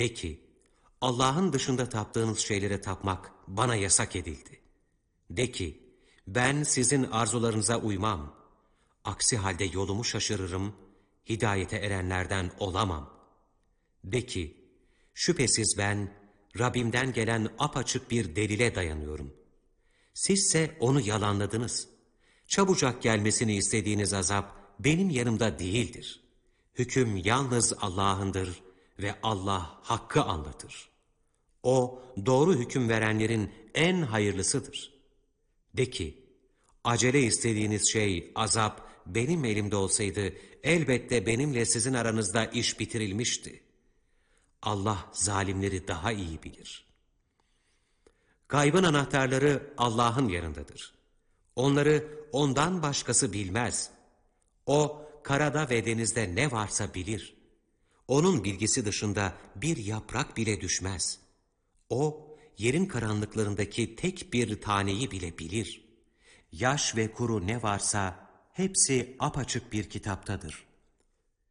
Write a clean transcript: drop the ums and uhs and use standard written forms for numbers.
De ki, Allah'ın dışında taptığınız şeylere tapmak bana yasak edildi. De ki, ben sizin arzularınıza uymam. Aksi halde yolumu şaşırırım, hidayete erenlerden olamam. De ki, şüphesiz ben Rabbimden gelen apaçık bir delile dayanıyorum. Sizse onu yalanladınız. Çabucak gelmesini istediğiniz azap benim yanımda değildir. Hüküm yalnız Allah'ındır ve Allah hakkı anlatır. O doğru hüküm verenlerin en hayırlısıdır. De ki, acele istediğiniz şey azap benim elimde olsaydı elbette benimle sizin aranızda iş bitirilmişti. Allah zalimleri daha iyi bilir. Gaybın anahtarları Allah'ın yanındadır. Onları ondan başkası bilmez. O karada ve denizde ne varsa bilir. Onun bilgisi dışında bir yaprak bile düşmez. O yerin karanlıklarındaki tek bir taneyi bile bilir. Yaş ve kuru ne varsa hepsi apaçık bir kitaptadır.